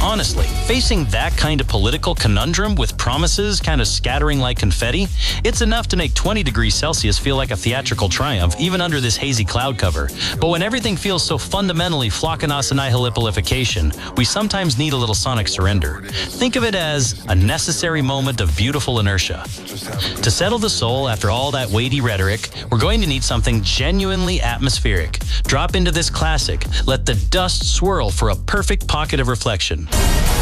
Honestly, facing that kind of political conundrum with promises kind of scattering like confetti, it's enough to make 20 degrees Celsius feel like a theatrical triumph, even under this hazy cloud cover. But when everything feels so fundamentally flockanus annihilipalification, we sometimes need a little sonic surrender. Think of it as a necessary moment of beautiful inertia. To settle the soul after all that weighty rhetoric, we're going to need something genuinely atmospheric. Drop into this classic, let the dust swirl for a perfect pocket of reflection.